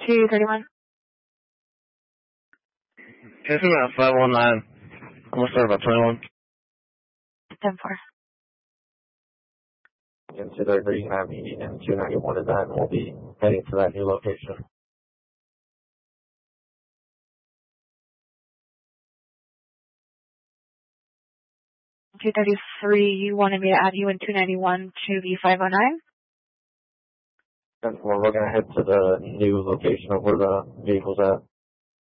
231. Catch me at 519. I'm gonna start about 21. 10-4. Consider Green Avenue and 291 is that, and we'll be heading to that new location. 233, you wanted me to add you in 291 to the 509? 10-4, we're gonna head to the new location of where the vehicle's at.